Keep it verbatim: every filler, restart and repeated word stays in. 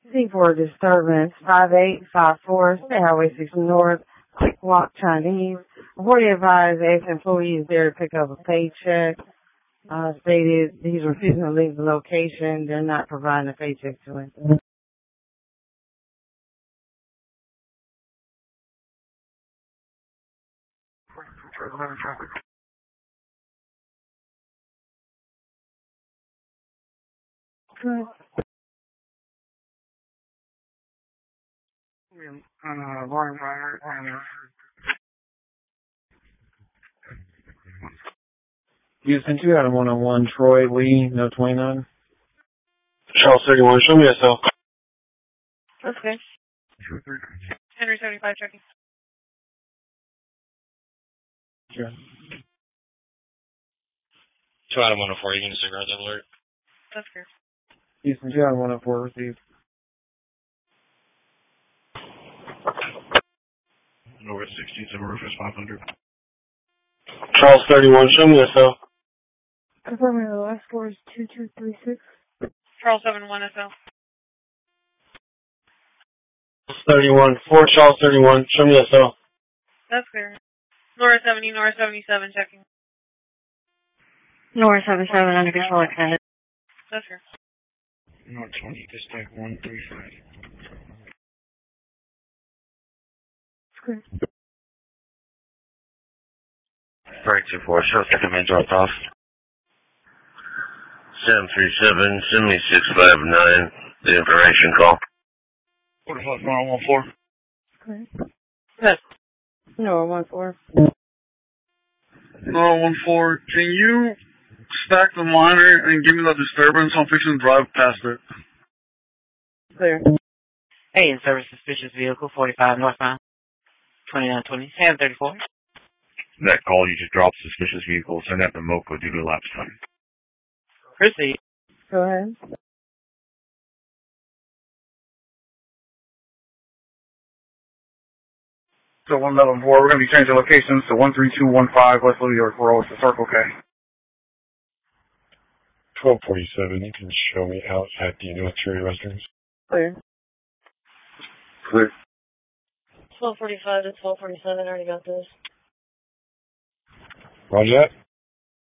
C four disturbance, five eight five four, State Highway six North, Quick Walk Chinese. Before you advise, ex-employee is there to pick up a paycheck. Uh, stated he's refusing to leave the location. They're not providing a paycheck to him. Good. Uh, Warren Ryder, uh, Houston two out of one oh one, Troy Lee, no twenty-nine. Charles thirty-one, show me yourself. Okay. Henry seventy-five, checking. Sure. two out of one oh four, you can disregard that alert. That's clear. Houston two out of one oh four, received. North sixty-seven, Rufus five hundred. Charles thirty-one, show me yourself. Confirming the last four is two two three six. Charles seven one S L. thirty-one, four Charles thirty-one, show me yourself. That's clear. Nora seventy, Nora seventy-seven, checking. Nora seventy-seven, under control, extended. That's clear. North twenty, dispatch one three five. Good. Break two four, show second man dropped off. seven three seven, send me six five nine, the information call. forty-five, nine one four. Good. Yes. Nora one four. nine one four, can you stack the miner and give me the disturbance? I'm fixing to drive past it. Clear. Hey, in service suspicious vehicle, forty-five northbound, twenty-nine twenty, seven thirty-four. That call, you just dropped suspicious vehicle, send that to MoCo due to lapse time. Proceed. Go ahead. So one eleven four, we're going to be changing locations to one three two one five West New York Road to Circle K. twelve forty-seven, you can show me out at the military restrooms. Clear. Clear. twelve forty-five to twelve forty-seven, already got this. Roger that.